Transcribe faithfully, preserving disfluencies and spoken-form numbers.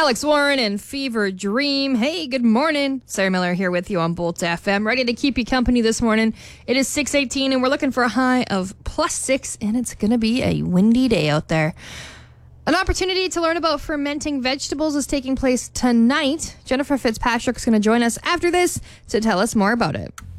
Alex Warren and Fever Dream. Hey, good morning. Sarah Miller here with you on Bolt F M, ready to keep you company this morning. It is six eighteen, and we're looking for a high of plus six, and it's going to be a windy day out there. An opportunity to learn about fermenting vegetables is taking place tonight. Jennifer Fitzpatrick's going to join us after this to tell us more about it.